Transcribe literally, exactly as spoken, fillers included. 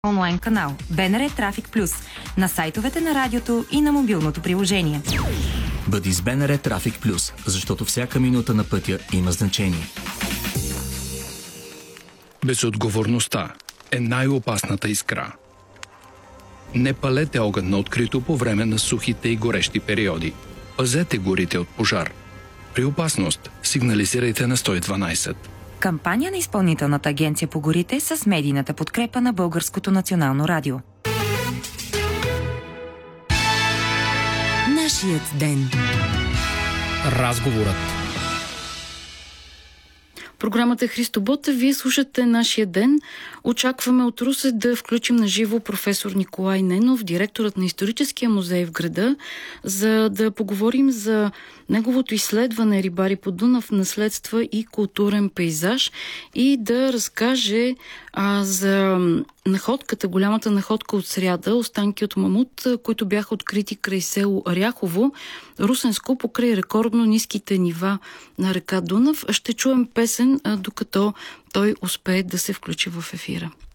онлайн канал БНР Трафик Плюс на сайтовете на радиото и на мобилното приложение. Бъди с БНР Трафик Плюс, защото всяка минута на пътя има значение. Безотговорността е най-опасната искра. Не палете огън на открито по време на сухите и горещи периоди. Пазете горите от пожар. При опасност сигнализирайте на сто и дванайсет. Кампания на Изпълнителната агенция по горите с медийната подкрепа на Българското национално радио. Нашият ден. Разговорът. Програмата Христо Ботев. Вие слушате Нашия ден. Очакваме от Русе да включим на живо професор Николай Ненов, директорът на Историческия музей в града, за да поговорим за неговото изследване "Рибари по Дунав. Наследства и културен пейзаж" и да разкаже а, за находката, голямата находка от сряда, останки от мамут, които бяха открити край село Ряхово, Русенско, покрай рекордно ниските нива на река Дунав. Ще чуем песен, а, докато той успее да се включи в ефира.